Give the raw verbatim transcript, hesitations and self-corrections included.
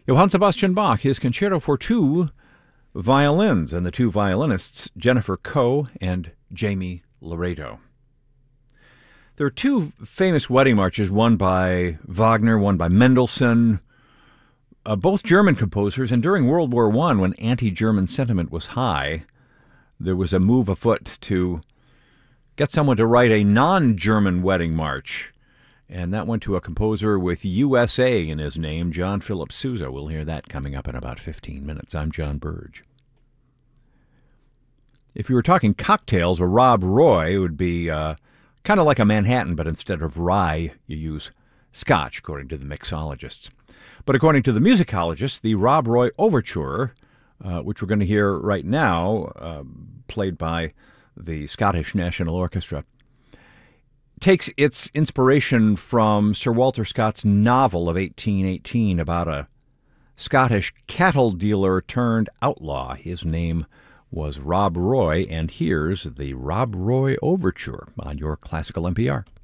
Johann Sebastian Bach, his concerto for two violins, and the two violinists, Jennifer Coe and Jamie Laredo. There are two famous wedding marches, one by Wagner, one by Mendelssohn, uh, both German composers, and during World War One, when anti-German sentiment was high, there was a move afoot to get someone to write a non-German wedding march. And that went to a composer with U S A in his name, John Philip Sousa. We'll hear that coming up in about fifteen minutes. I'm John Burge. If you were talking cocktails, a Rob Roy would be uh, kind of like a Manhattan, but instead of rye, you use scotch, according to the mixologists. But according to the musicologists, the Rob Roy Overture, uh, which we're going to hear right now, uh, played by the Scottish National Orchestra, takes its inspiration from Sir Walter Scott's novel of eighteen eighteen about a Scottish cattle dealer turned outlaw. His name was Rob Roy, and here's the Rob Roy Overture on your Classical N P R.